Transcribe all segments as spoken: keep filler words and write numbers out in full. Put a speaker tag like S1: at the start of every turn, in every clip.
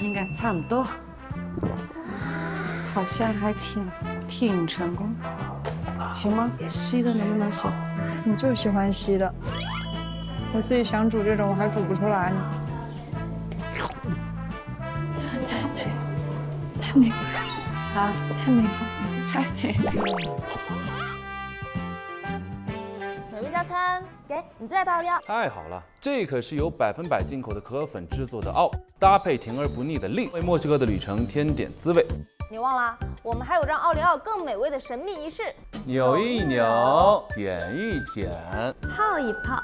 S1: 应该差不多，好像还挺挺成功，行吗？稀的能不能行？
S2: 你就喜欢稀的，我自己想煮这种我还煮不出来呢。
S1: 太太太美了啊！太美了，太美了。
S3: 美味加餐，给你最爱的奥利奥。
S4: 太好了，这可是由百分百进口的可粉制作的奥，搭配甜而不腻的令，为墨西哥的旅程添点滋味。
S3: 你忘了，我们还有让奥利奥更美味的神秘仪式：
S4: 扭一扭，舔一舔，
S3: 泡一泡。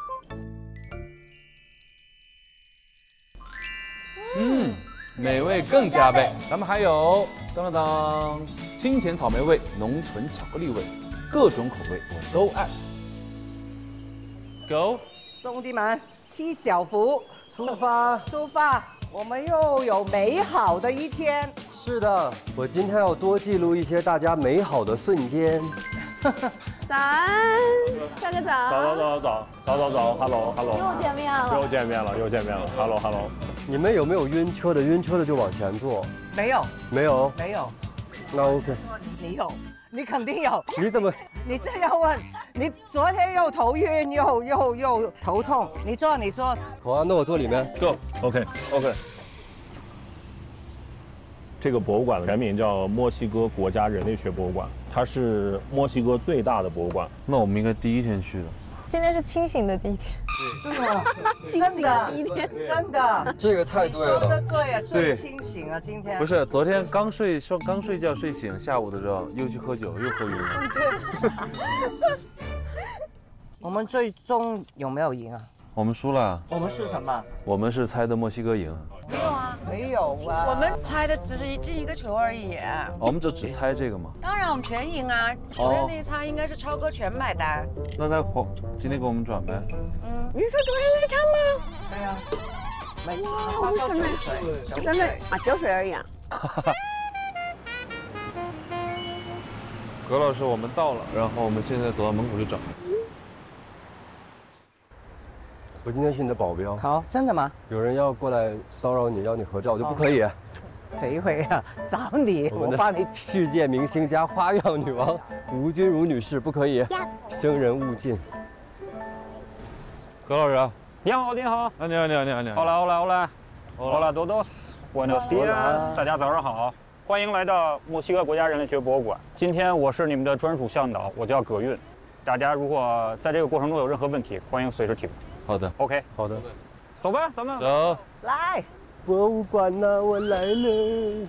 S4: 嗯，美味更加倍。咱们还有当当当，清甜草莓味、浓醇巧克力味，各种口味我都爱。Go，
S5: 兄弟们，七小福，出发，出发！我们又有美好的一天。
S6: 是的，我今天要多记录一些大家美好的瞬间。
S7: 早安，大哥早。
S8: 早早早早早早早 ，Hello Hello。
S3: 又见面了。
S8: 又见面了，又见面了 ，Hello Hello。
S6: 你们有没有晕车的？晕车的就往前坐。
S5: 没有，
S6: 没有，
S5: 没有。
S6: 那 OK。
S5: 你有，你肯定有。
S6: 你怎么？
S5: 你这样问，你昨天又头晕又又又头痛，你坐你坐。
S6: 好啊，那我坐里面。
S8: Go OK OK。这个博物馆的全名叫墨西哥国家人类学博物馆，它是墨西哥最大的博物馆。
S4: 那我们应该第一天去的。
S7: 今天是清醒的第一天。
S5: 对啊，真的，
S7: 第一天
S5: 真的。
S6: 这个太对
S5: 说的
S6: 了。
S5: 对啊，最清醒啊，今天。
S4: 不是，昨天刚睡说刚睡觉睡醒，下午的时候又去喝酒，又喝晕了。
S5: 我们最终有没有赢啊？
S4: 我们输了。
S5: 我们是什么？
S4: 我们是猜的墨西哥赢。
S1: 没有啊，
S5: 没有啊。
S1: 我们猜的只是进一个球而已。
S4: 我们就只猜这个嘛。
S1: 当然我们全赢啊！昨天那一场应该是超哥全买单。
S4: 那他黄今天给我们转呗。
S1: 嗯，你说昨天那场吗？
S5: 对呀。每次花到酒水，
S7: 真的啊，酒水而已啊。
S4: 葛老师，我们到了，然后我们现在走到门口去找。
S6: 我今天是你的保镖。
S5: 好，真的吗？
S6: 有人要过来骚扰你，要你合照，我就不可以。
S5: 谁会啊？找你，
S6: 我们的
S5: 我帮你。
S6: 世界明星加花样女王吴君如女士，不可以。生人勿近。
S4: 葛老师，
S8: 你好，你好。
S4: 啊，你好，你好，你好，你好。
S8: 好了，好了，好了，好了，多多 ，Buenos dias，大家早上好，欢迎来到墨西哥国家人类学博物馆。今天我是你们的专属向导，我叫葛运。大家如果在这个过程中有任何问题，欢迎随时提问。
S4: 好的
S8: ，OK，
S6: 好的，
S8: 走吧，咱们
S4: 走。
S5: 来，
S6: 博物馆呐，我来了。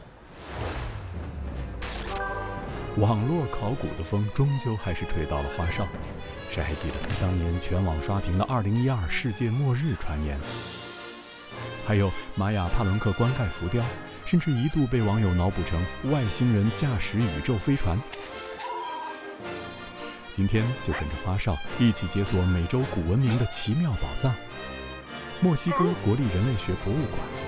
S9: 网络考古的风终究还是吹到了花少。谁还记得当年全网刷屏的二零一二世界末日传言？还有玛雅帕伦克棺盖浮雕，甚至一度被网友脑补成外星人驾驶宇宙飞船。今天就跟着花少一起解锁美洲古文明的奇妙宝藏——墨西哥国立人类学博物馆。